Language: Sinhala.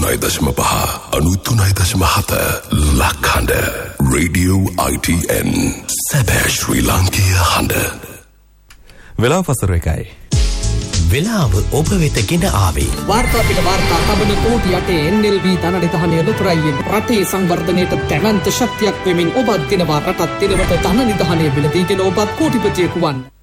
93.5 ලක්හඬ Radio ITN සැබෑ ශ්‍රී ලාංකීය හඬ. වෙලාව පසර එකයි. වෙලාව ඔබ වෙත ගෙන ආවේ වාර්තා පිට වාර්තා තබන කෝටි යටේ NLB ධනනිධානය ලොතරයියෙන් රටේ සංවර්ධනයට දැවැන්ත ශක්තියක් වෙමින් ඔබත් දිනවා රටත් දිනවට ධන නිධානය මිලදීගෙන ඔබත් කෝටිපතියෙකු වන්.